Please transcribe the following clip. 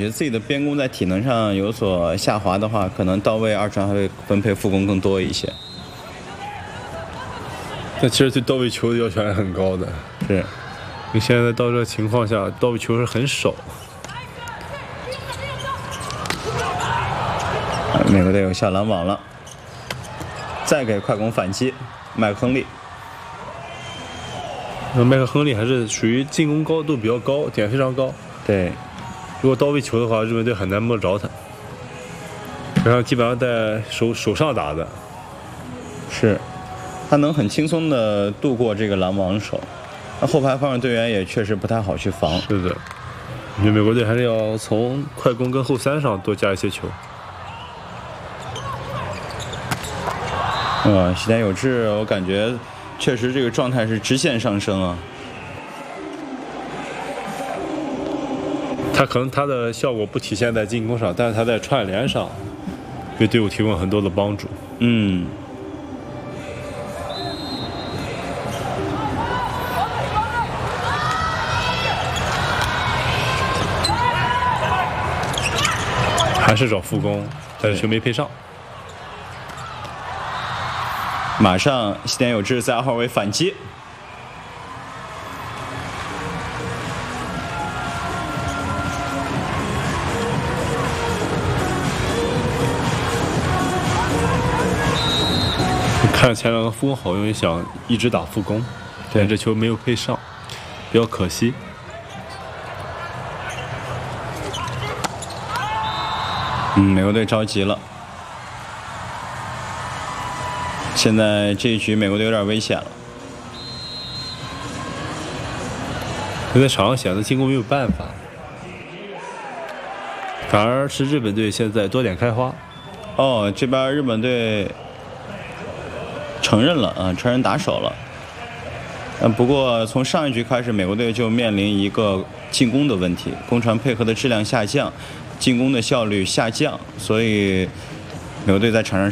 觉自己的边攻在体能上有所下滑的话，可能到位二传还会分配副攻更多一些。 但其实对到位球的要求还是很高的。 是， 因为现在到这个情况下，到位球是很少。 美国队有下拦网了，再给快攻反击，麦克亨利。 麦克亨利还是属于进攻高度比较高，点非常高。 对， 如果到位球的话，日本队很难摸着他。然后基本上在手上打的。 是，他能很轻松的度过这个拦网手。那后排方的队员也确实不太好去防。 是的，因为美国队还是要从快攻跟后三上多加一些球。 西田有志，我感觉确实这个状态是直线上升啊。 他可能他的效果不体现在进攻上，但是他在串联上为队伍提供很多的帮助。还是找副攻，但是球没配上。 马上西田有志在2号位反击， 看前两个副攻好用，也想一直打副攻，但这球没有配上，比较可惜。 美国队着急了。现在这一局美国队有点危险了。 在场上显得进攻没有办法，反而是日本队现在多点开花。 这边日本队承认了啊，承认打手了。不过从上一局开始，美国队就面临一个进攻的问题，攻传配合的质量下降，进攻的效率下降，所以美国队在场上